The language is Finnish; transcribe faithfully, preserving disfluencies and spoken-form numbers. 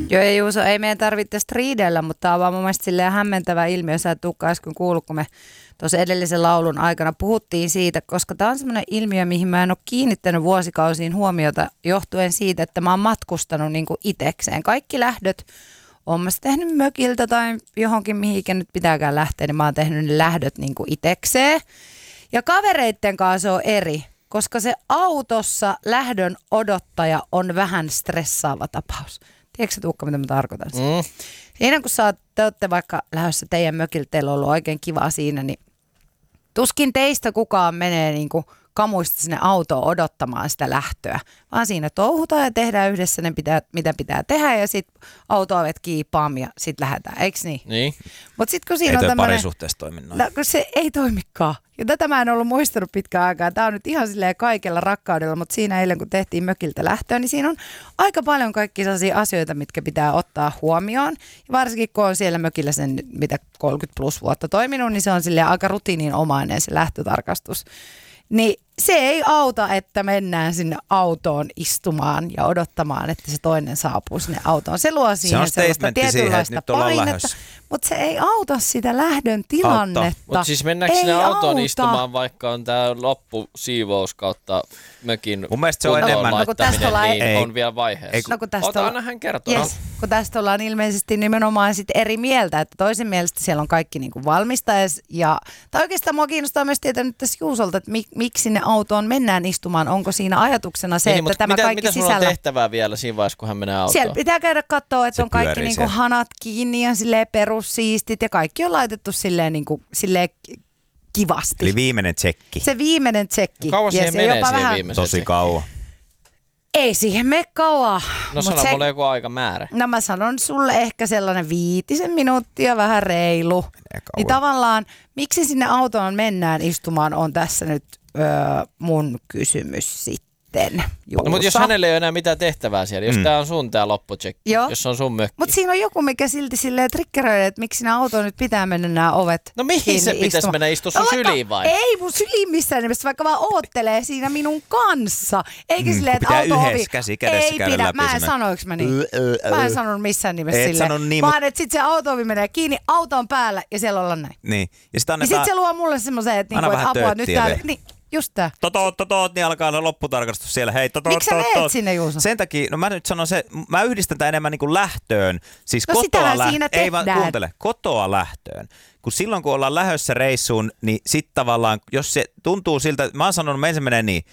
Joo, ei Juuso, ei meidän tarvitse tästä riidellä, mutta tämä on vaan mun mielestä silleen hämmentävä ilmiö. Sä et tulekaan äsken kuullut, kun me tuossa edellisen laulun aikana puhuttiin siitä, koska tämä on semmoinen ilmiö, mihin mä en ole kiinnittänyt vuosikausiin huomiota johtuen siitä, että mä oon matkustanut niin kuin itekseen. Kaikki lähdöt oon mä tehnyt mökiltä tai johonkin, mihinkä nyt pitääkään lähteä, niin mä oon tehnyt ne lähdöt niin kuin itekseen. Ja kavereitten kanssa se on eri, koska se autossa lähdön odottaja on vähän stressaava tapaus. Tiedätkö sä, Tuukka, mitä mä tarkoitan? Mm. Siinä kun sä te olette vaikka lähdössä teidän mökiltä, teillä on ollut oikein kivaa siinä, niin tuskin teistä kukaan menee niin kuin kamuista sinne autoon odottamaan sitä lähtöä, vaan siinä touhutaan ja tehdään yhdessä ne pitää, mitä pitää tehdä ja sitten auto-ovet kiipaam ja sitten lähdetään, eikö niin? Niin. Mut sit, kun siinä ei on toi tämmönen, parisuhteessa toimi noin. No, kun se ei toimikaan. Ja tätä mä en ollut muistanut pitkään aikaa. Tämä on nyt ihan silleen kaikella rakkaudella, mutta siinä eilen kun tehtiin mökiltä lähtöä, niin siinä on aika paljon kaikkia sellaisia asioita, mitkä pitää ottaa huomioon. Ja varsinkin kun on siellä mökillä sen, mitä kolmekymmentä plus vuotta toiminut, niin se on silleen aika rutiininomainen se lähtötarkastus. Niin se ei auta, että mennään sinne autoon istumaan ja odottamaan, että se toinen saapuu sinne autoon. Se luo siihen se sellaista tietynlaista painetta, mutta se ei auta sitä lähdön tilannetta. Mutta siis mennäänkö sinne autoon istumaan, vaikka on tämä loppusiivous kautta mökin mun mielestä se on enemmän. Laittaminen, no, niin ei, on vielä vaiheessa. No, kun tästä Ota on, aina hän kertoo. Yes, kun tästä ollaan ilmeisesti nimenomaan sit eri mieltä, että toisen mielestä siellä on kaikki niinku valmista. Ja, tai oikeastaan mua kiinnostaa myös tietää nyt tässä Juusolta, että mik, miksi sinne autoon mennään istumaan. Onko siinä ajatuksena se, niin, että tämä mitä, kaikki mitä sisällä... Mitä sulla on tehtävää vielä siinä vaiheessa, kun hän menee autoon? Siellä pitää käydä katsoa, että se on kaikki niinku hanat kiinni ja silleen perussiistit ja kaikki on laitettu silleen, niinku, silleen kivasti. Eli viimeinen tsekki. Se viimeinen tsekki. No, kauan siihen menee siihen vähän... viimeisen Tosi kauan. Ei siihen mene kauan. No sano se... mulle joku aikamäärä. No mä sanon sulle ehkä sellainen viitisen minuuttia, vähän reilu. Niin tavallaan, miksi sinne autoon mennään istumaan on tässä nyt öö, mun kysymys sitten. No, mutta jos hänelle ei ole enää mitään tehtävää siellä, jos mm. tämä on sun tämä lopputsekki, jos on sun mökki. Mutta siinä on joku, mikä silti silleen triggeröi, että miksi sinä autoon nyt pitää mennä nämä ovet. No mihin se pitäisi mennä istua sun no, syliin vai? Ei mun syliin missään nimessä, vaikka vaan oottelee siinä minun kanssa. Eikä mm, silleen, että pitää auto-ovi yhdessä käsi kädessä ei käydä pidä. läpi. Mä en sanoinko mä niin. Mä en sanonut missään nimessä Et silleen. Niin, vaan että sit se auto-ovi menee kiinni, auto on päällä ja siellä ollaan näin. Niin. Ja sit, ja sit se luo mulle semmoisen, että, niinku, että apua nyt täällä. Niin, just tää. Toto, toto, niin alkaa lopputarkastus siellä. Hei, toto, miksi sä meet sinne, Juuso? Sen takia, no mä nyt sanon se, mä yhdistän tämän enemmän niin kuin lähtöön. Siis no kotoa läht- siinä ei vaan kuuntele, kotoa lähtöön. Kun silloin kun ollaan lähdössä reissuun, niin sit tavallaan, jos se tuntuu siltä, mä oon sanonut, että se menee niin,